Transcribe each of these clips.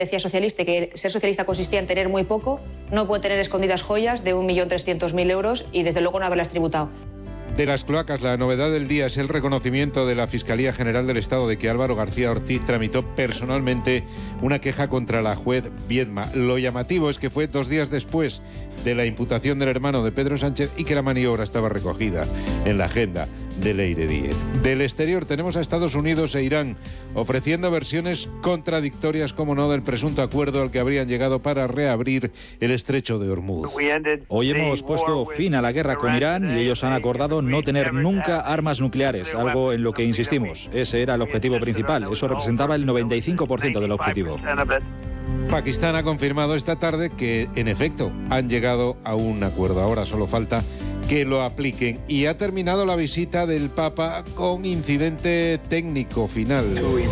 Decía socialista que ser socialista consistía en tener muy poco, no puede tener escondidas joyas de 1.300.000 euros y desde luego no haberlas tributado. De las cloacas, la novedad del día es el reconocimiento de la Fiscalía General del Estado de que Álvaro García Ortiz tramitó personalmente una queja contra la juez Viedma. Lo llamativo es que fue 2 días después de la imputación del hermano de Pedro Sánchez y que la maniobra estaba recogida en la agenda de Leire Díez. Del exterior tenemos a Estados Unidos e Irán ofreciendo versiones contradictorias, como no, del presunto acuerdo al que habrían llegado para reabrir el estrecho de Hormuz. Hoy hemos puesto fin a la guerra con Irán y ellos han acordado no tener nunca armas nucleares, algo en lo que insistimos. Ese era el objetivo principal, eso representaba el 95% del objetivo. Pakistán ha confirmado esta tarde que, en efecto, han llegado a un acuerdo. Ahora solo falta que lo apliquen. Y ha terminado la visita del Papa con incidente técnico final.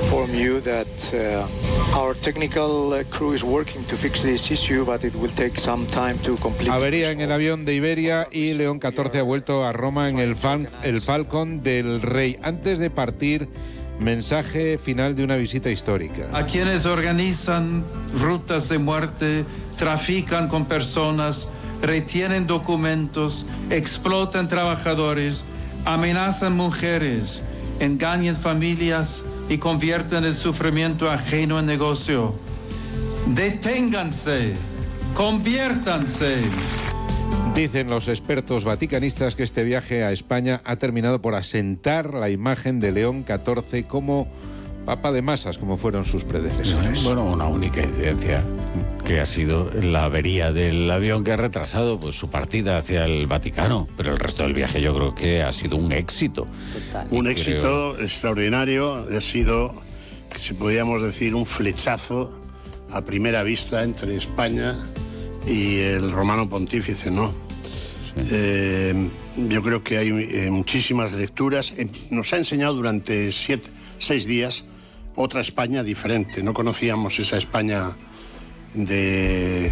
Avería en el avión de Iberia y León XIV ha vuelto a Roma en el Falcon del Rey. Antes de partir, mensaje final de una visita histórica. A quienes organizan rutas de muerte, trafican con personas, retienen documentos, explotan trabajadores, amenazan mujeres, engañan familias y convierten el sufrimiento ajeno en negocio. Deténganse, conviértanse. Dicen los expertos vaticanistas que este viaje a España ha terminado por asentar la imagen de León XIV como papa de masas, como fueron sus predecesores. Bueno, una única incidencia, que ha sido la avería del avión que ha retrasado pues, su partida hacia el Vaticano, pero el resto del viaje yo creo que ha sido un éxito. Total. Un éxito extraordinario, ha sido, si podríamos decir, un flechazo a primera vista entre España y el Romano Pontífice, ¿no? Sí. Yo creo que hay muchísimas lecturas. Nos ha enseñado durante 6 días otra España diferente. No conocíamos esa España donde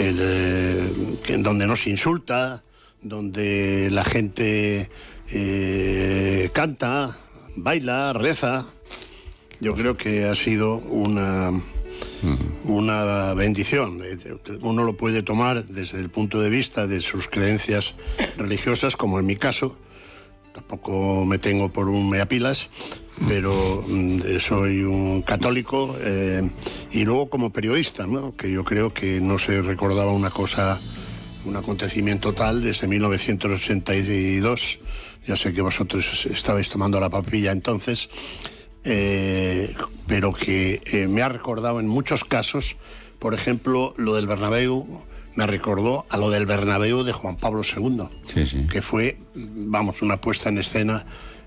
no se insulta, donde la gente canta, baila, reza. Yo creo que ha sido una bendición. Uno lo puede tomar desde el punto de vista de sus creencias religiosas, como en mi caso. Tampoco me tengo por un meapilas, pero soy un católico, y luego como periodista, ¿no? Que yo creo que no se recordaba un acontecimiento tal desde 1982. Ya sé que vosotros estabais tomando la papilla entonces, pero que me ha recordado en muchos casos, por ejemplo, lo del Bernabéu, me recordó a lo del Bernabéu de Juan Pablo II, sí. Que fue, vamos, una puesta en escena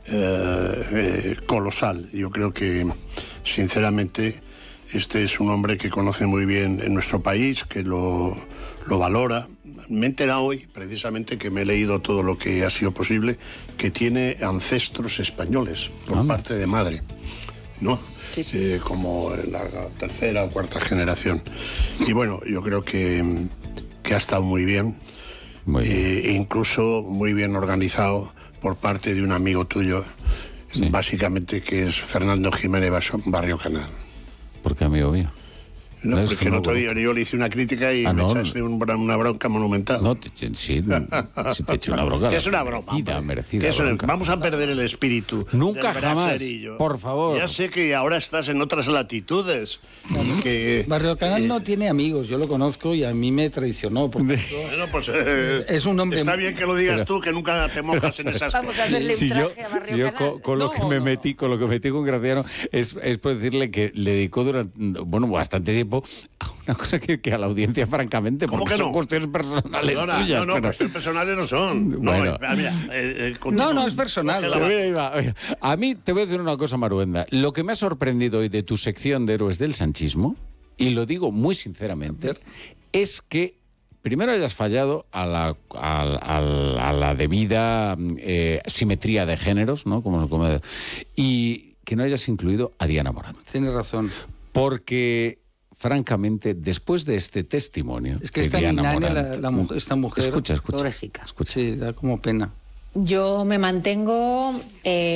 colosal. Yo creo que, sinceramente, este es un hombre que conoce muy bien en nuestro país, que lo valora. Me he enterado hoy, precisamente, que me he leído todo lo que ha sido posible, que tiene ancestros españoles por parte de madre, ¿no? Sí. Como en la 3ª o 4ª generación. Y bueno, yo creo que ha estado muy bien, incluso muy bien organizado por parte de un amigo tuyo, básicamente, que es Fernando Jiménez Barrio Canal. ¿Por qué amigo mío? No, porque el otro día yo le hice una crítica y me echaste una bronca monumental. No, sí te eché una bronca. ¿Qué es una broma? Merecida bronca. Vamos a perder el espíritu. Nunca jamás, por favor. Ya sé que ahora estás en otras latitudes. Barrio Canal no tiene amigos, yo lo conozco y a mí me traicionó. Bueno, pues es un hombre. Está bien que lo digas tú, que nunca te mojas en esas Vamos a hacerle un traje a Barrio Canal. Con lo que me metí con Graciano es por decirle que le dedicó durante bastante tiempo a una cosa que a la audiencia, francamente, porque son cuestiones personales tuyas. No, cuestiones personales no son. Bueno. No, es personal. A mí te voy a decir una cosa, Maruenda. Lo que me ha sorprendido hoy de tu sección de Héroes del Sanchismo, y lo digo muy sinceramente, es que primero hayas fallado a la debida simetría de géneros, ¿no? Y que no hayas incluido a Diana Morante. Tienes razón. Porque, francamente, después de este testimonio... Es que está Minane, esta mujer... Escucha. Sí, da como pena. Yo me mantengo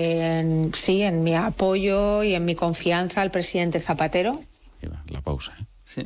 en mi apoyo y en mi confianza al presidente Zapatero. La pausa, ¿eh?